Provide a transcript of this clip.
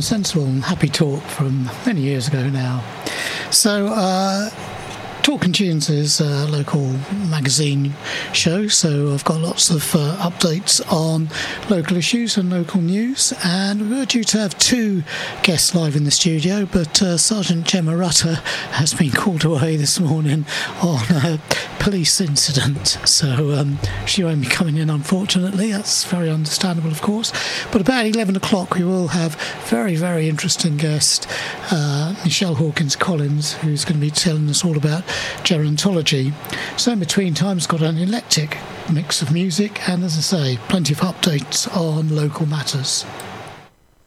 sensible and happy talk from many years ago now. So, Talking Tunes is a local magazine show, so I've got lots of updates on local issues and local news, and we're due to have two guests live in the studio, but Sergeant Gemma Rutter has been called away this morning on a police incident, so she won't be coming in, unfortunately. That's very understandable, of course, but about 11 o'clock we will have very, very interesting guest, Michelle Hawkins-Collins, who's going to be telling us all about gerontology. So in between times, got an eclectic mix of music and, as I say, plenty of updates on local matters.